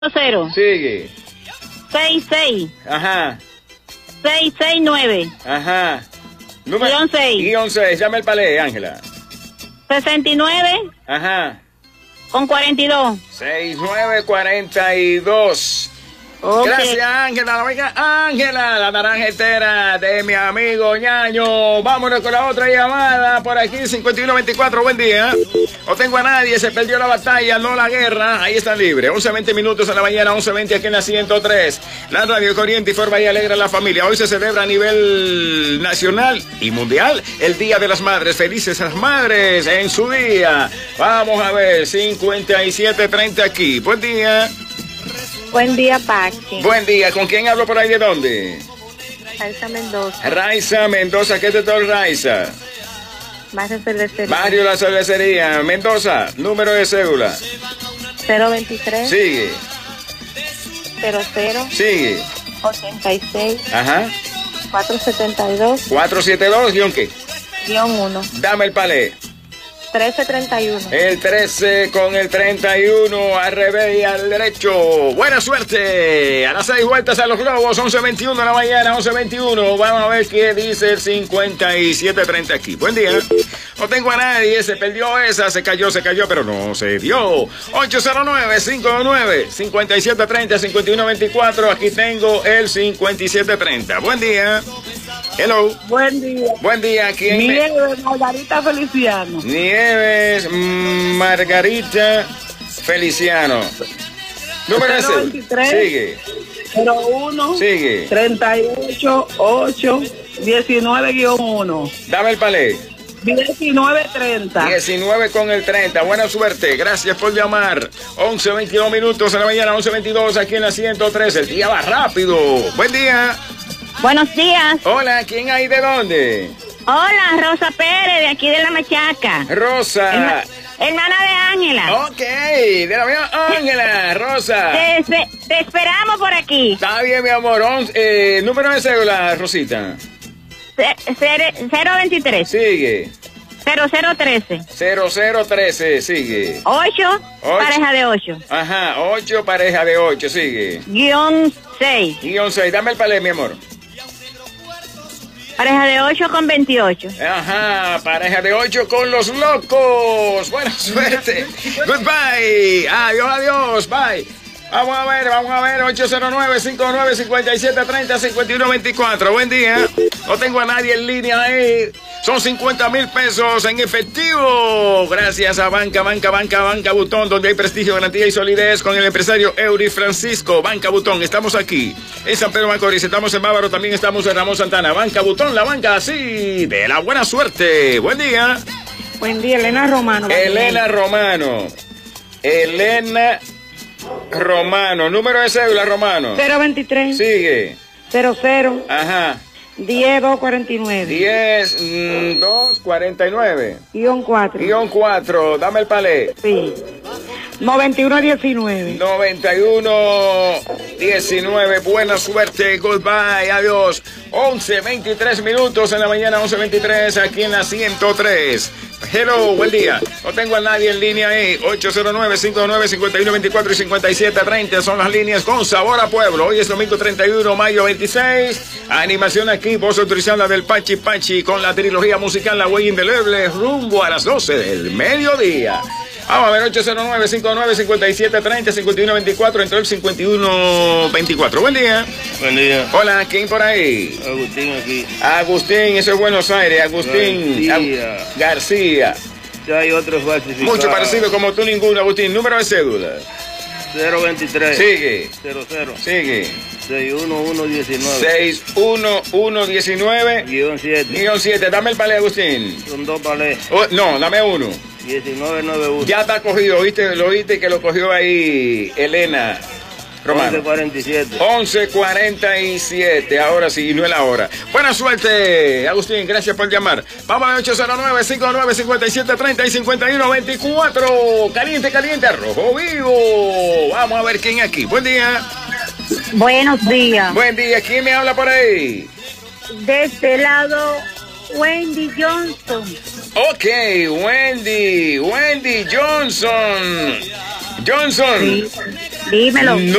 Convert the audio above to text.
0. Sigue. 66. Ajá. 669. Ajá. Número Guión 6. Guión 6. Llame el palé, Ángela. 69 Ajá. con 42. 6942. Okay. Gracias, Ángela. Venga, Ángela, la naranja entera de mi amigo Ñaño. Vámonos con la otra llamada por aquí, 5124. Buen día. No tengo a nadie, se perdió la batalla, no la guerra. Ahí está libre. 11:20 minutos en la mañana, 11:20 aquí en la 103. La radio corriente informa y alegra a la familia. Hoy se celebra a nivel nacional y mundial el Día de las Madres. Felices a las madres en su día. Vamos a ver, 5730 aquí. Buen día. Buen día, Pachi. Buen día, ¿con quién hablo por ahí de dónde? Raiza Mendoza. Raiza Mendoza, ¿qué es de todo Raiza? Barrio Cervecería. Barrio La Cervecería, Mendoza, número de cédula. 023. Sigue. 00. Sigue. 86. Ajá. 472. 472, ¿guión qué? Guión 1. Dame el palé. 1331. El 13 con el 31, al revés y al derecho. Buena suerte. A las 6 vueltas a los globos, 11:21 de la mañana, 11:21. Vamos a ver qué dice el 5730 aquí. Buen día. No tengo a nadie, se perdió esa, se cayó, pero no se dio. 809-509-5730, 5124. Aquí tengo el 5730. Buen día. Hello. Buen día. Buen día. ¿Quién? Nieves Margarita Feliciano. Nieves Margarita Feliciano. Número de 023. Sigue. 01. Sigue. 38 8 19-1. Dame el palé. 1930. 19 con el 30. Buena suerte. Gracias por llamar. 11:22 minutos en la mañana, 11:22 aquí en la 103. El día va rápido. Buen día. Buenos días. Hola, ¿quién hay de dónde? Hola, Rosa Pérez, de aquí de La Machaca. Rosa. Hermana de Ángela. Ok, de la mía Ángela, Rosa. Te esperamos por aquí. Está bien, mi amor. Número de cédula, Rosita. 023. Sigue. 0013. 0013, sigue. 8, pareja de 8. Ajá, 8, pareja de 8, sigue. Guión 6. Guión 6, dame el palé, mi amor. Pareja de 8 con 28. Ajá, pareja de 8 con los locos. Buena suerte. Goodbye. Adiós, adiós, bye. Vamos a ver, 809-509-5730, 5124. Buen día. No tengo a nadie en línea ahí. Son 50,000 pesos en efectivo. Gracias a Banca Butón, donde hay prestigio, garantía y solidez con el empresario Eury Francisco. Banca Butón, estamos aquí en San Pedro Macorís, estamos en Bávaro, también estamos en Ramón Santana. Banca Butón, la banca así, de la buena suerte. Buen día. Buen día, Elena Romano. Elena Romano. Elena Romano. Número de cédula, Romano. 023. Sigue. 00. Ajá. 10-249. 10-249. Guión 4. Guión 4. Dame el palé. Sí. 91-19. 91-19. Buena suerte. Goodbye. Adiós. 11:23 minutos en la mañana. 11:23 aquí en la 103. Hello, buen día. No tengo a nadie en línea ahí. 809-59-5124 y 5730 son las líneas con sabor a pueblo. Hoy es domingo 31, mayo 26. Animación aquí, voz autorizada del Pachi Pachi con la trilogía musical La Huella Indeleble rumbo a las 12 del mediodía. Vamos a ver, 809-59-5730, 5124, entró el 5124. Buen día. Buen día. Hola, ¿quién por ahí? Agustín aquí. Agustín, eso es Buenos Aires. Agustín García. Ya hay otros falsificados. Mucho parecido como tú, ninguno, Agustín. Número de cédula. 023. Sigue. 00. Sigue. 61119. 61119. Guión 7. Guión 7. Dame el palé, Agustín. Son 2 palés. No, dame uno. 1991. Ya está cogido, ¿oíste? Lo oíste que lo cogió ahí Elena Romano. 1147. 11:47. Ahora sí, no es la hora. Buena suerte, Agustín. Gracias por llamar. Vamos a 809-59-5730 y 5124. Caliente, caliente, rojo vivo. Vamos a ver quién aquí. Buen día. Buenos días. Buen día. ¿Quién me habla por ahí? De este lado, Wendy Johnson. Ok, Wendy Johnson. Johnson. Sí. Dímelo.